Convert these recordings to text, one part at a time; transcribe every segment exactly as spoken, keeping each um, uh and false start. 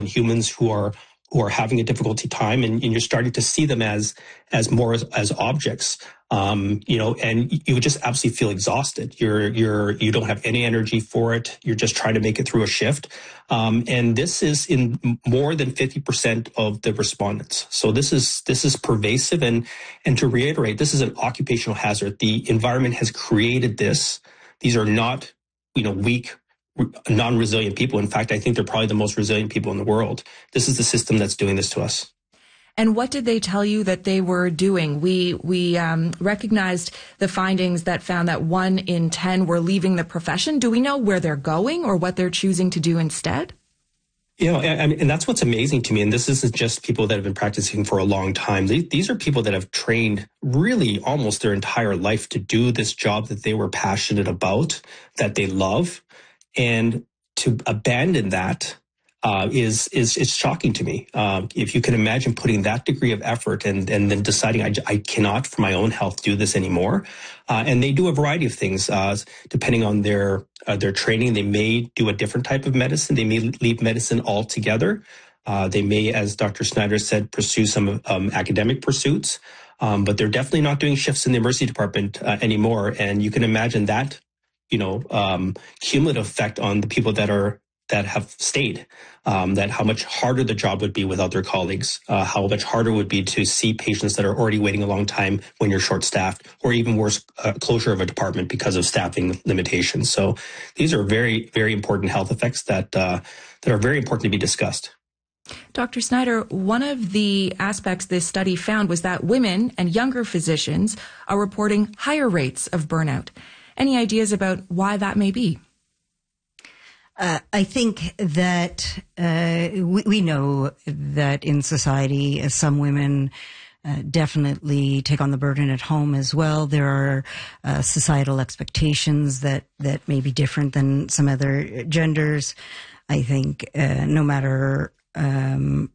humans who are who are having a difficulty time, and, and you're starting to see them as as more as, as objects. Um, you know, and you would just absolutely feel exhausted. You're you're you don't have any energy for it. You're just trying to make it through a shift. Um, and this is in more than fifty percent of the respondents. So this is this is pervasive. And and to reiterate, this is an occupational hazard. The environment has created this. These are not, you know, weak, non-resilient people. In fact, I think they're probably the most resilient people in the world. This is the system that's doing this to us. And what did they tell you that they were doing? We we um, recognized the findings that found that one in ten were leaving the profession. Do we know where they're going or what they're choosing to do instead? You know, and, and that's what's amazing to me. And this isn't just people that have been practicing for a long time. These are people that have trained really almost their entire life to do this job that they were passionate about, that they love. And to abandon that uh, is is is shocking to me. Uh, if you can imagine putting that degree of effort and and then deciding I, I cannot for my own health do this anymore. Uh, and they do a variety of things uh, depending on their uh, their training. They may do a different type of medicine. They may leave medicine altogether. Uh, they may, as Doctor Snyder said, pursue some um, academic pursuits. Um, but they're definitely not doing shifts in the emergency department uh, anymore. And you can imagine that, you know, um, cumulative effect on the people that are that have stayed, um, that how much harder the job would be without their colleagues, uh, how much harder it would be to see patients that are already waiting a long time when you're short-staffed, or even worse, uh, closure of a department because of staffing limitations. So these are very, very important health effects that uh, that are very important to be discussed. Doctor Snyder, one of the aspects this study found was that women and younger physicians are reporting higher rates of burnout. Any ideas about why that may be? Uh, I think that uh, we, we know that in society, uh, some women uh, definitely take on the burden at home as well. There are uh, societal expectations that, that may be different than some other genders. I think uh, no matter um,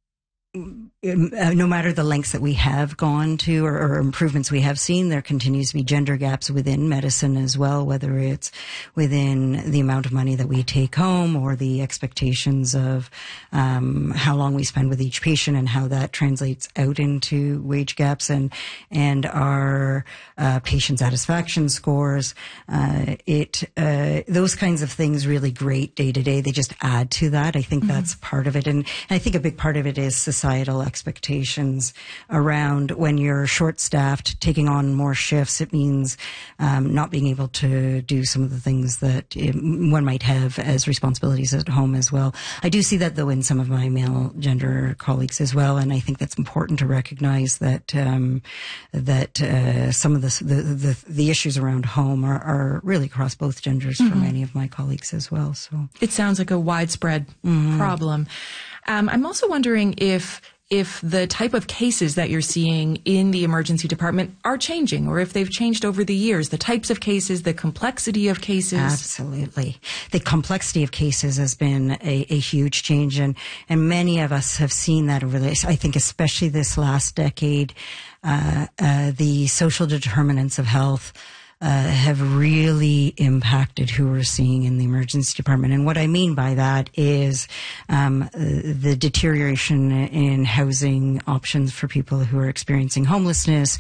no matter the lengths that we have gone to or, or improvements we have seen, there continues to be gender gaps within medicine as well, whether it's within the amount of money that we take home or the expectations of um, how long we spend with each patient and how that translates out into wage gaps and and our uh, patient satisfaction scores. Uh, it uh, those kinds of things really great day to day. They just add to that. I think mm-hmm. that's part of it, and, and I think a big part of it is societal expectations around when you're short-staffed, taking on more shifts. It means um, not being able to do some of the things that it, one might have as responsibilities at home as well. I do see that, though, in some of my male gender colleagues as well, and I think that's important to recognize that um, that uh, some of the, the the the issues around home are, are really across both genders mm-hmm. for many of my colleagues as well. So it sounds like a widespread mm-hmm. problem. Um, I'm also wondering if if the type of cases that you're seeing in the emergency department are changing, or if they've changed over the years, the types of cases, the complexity of cases. Absolutely. The complexity of cases has been a, a huge change, and, and many of us have seen that over this. I think especially this last decade, uh, uh, the social determinants of health Uh, have really impacted who we're seeing in the emergency department. And what I mean by that is um, the deterioration in housing options for people who are experiencing homelessness.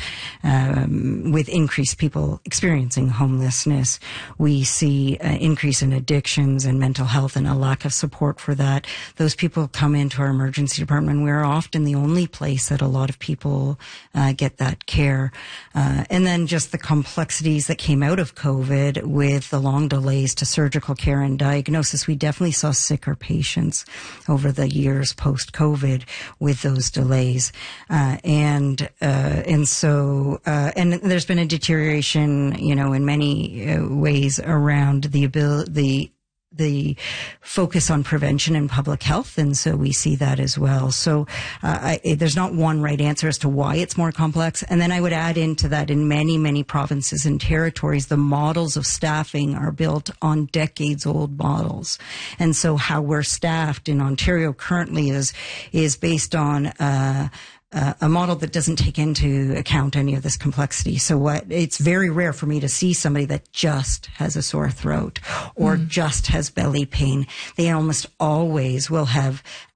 Um, with increased people experiencing homelessness, we see an increase in addictions and mental health and a lack of support for that. Those people come into our emergency department. We're often the only place that a lot of people uh, get that care. Uh, and then just the complexities that came out of COVID with the long delays to surgical care and diagnosis. We definitely saw sicker patients over the years post-COVID with those delays. Uh, and, uh, and so, uh, and there's been a deterioration, you know, in many uh, ways around the ability, the the focus on prevention and public health, and so we see that as well. So uh, I, there's not one right answer as to why it's more complex. And then I would add into that, in many, many provinces and territories, the models of staffing are built on decades-old models. And so how we're staffed in Ontario currently is is based on uh uh, a model that doesn't take into account any of this complexity. So what, it's very rare for me to see somebody that just has a sore throat or mm. just has belly pain. They almost always will have